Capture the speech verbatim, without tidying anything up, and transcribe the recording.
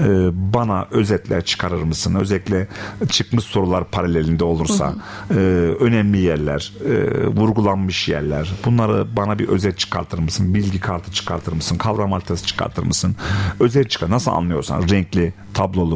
e, bana özetler çıkarır mısın? Özellikle çıkmış sorular paralelinde olursa e, önemli yerler, e, vurgulanmış yerler. Bunları bana bir özet çıkartır mısın? Bilgi kartı çıkartır mısın? Kavram haritası çıkartır mısın? Özet çıkar. Nasıl anlıyorsan renkli, tablolu